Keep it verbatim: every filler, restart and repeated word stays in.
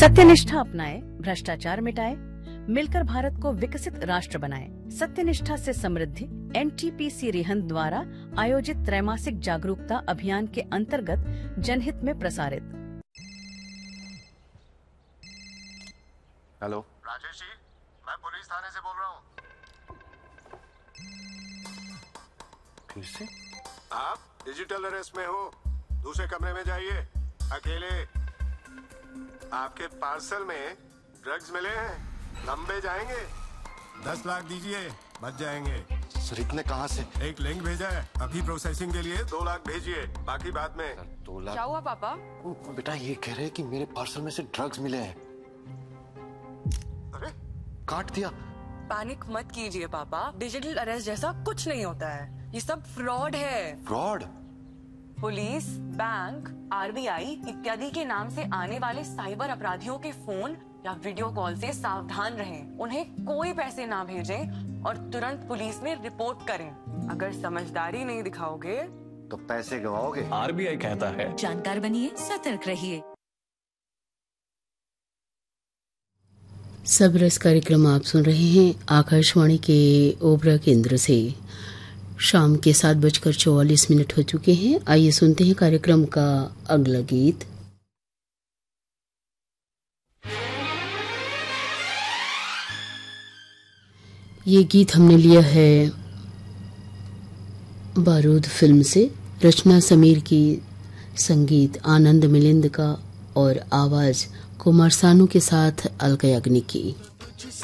सत्यनिष्ठा अपनाएं, भ्रष्टाचार मिटाएं, मिलकर भारत को विकसित राष्ट्र बनाएं। सत्यनिष्ठा से समृद्धि एनटीपीसी रिहंद द्वारा आयोजित त्रैमासिक जागरूकता अभियान के अंतर्गत जनहित में प्रसारित। हेलो राजेश जी, मैं पुलिस थाने से बोल रहा हूँ। फिर से आप डिजिटल अरेस्ट में हो, दूसरे कमरे में जाइए, अकेले। आपके पार्सल में ड्रग्स मिले हैं, लंबे जाएंगे। दस लाख दीजिए, बच जाएंगे। सर इतने कहाँ से? एक लिंक भेजा है, अभी प्रोसेसिंग के लिए दो लाख भेजिए, बाकी बाद में। सर, दो लाख क्या हुआ पापा? ओ, बेटा ये कह रहे हैं कि मेरे पार्सल में से ड्रग्स मिले हैं। अरे काट दिया। पैनिक मत कीजिए पापा, डिजिटल अरेस्ट जैसा कुछ नहीं होता है, ये सब फ्रॉड है। फ्रॉड? पुलिस, बैंक, आरबीआई इत्यादि के नाम से आने वाले साइबर अपराधियों के फोन या वीडियो कॉल से सावधान रहें। उन्हें कोई पैसे ना भेजें और तुरंत पुलिस में रिपोर्ट करें। अगर समझदारी नहीं दिखाओगे तो पैसे गवाओगे। आरबीआई कहता है जानकार बनिए, सतर्क रहिए। सबरस कार्यक्रम आप सुन रहे हैं आकाशवाणी के ओबरा केंद्र से। शाम के सात बजकर चौवालीस मिनट हो चुके हैं। आइए सुनते हैं कार्यक्रम का अगला गीत। ये गीत हमने लिया है बारूद फिल्म से। रचना समीर की, संगीत आनंद मिलिंद का और आवाज कुमार सानू के साथ अलका याग्निक की।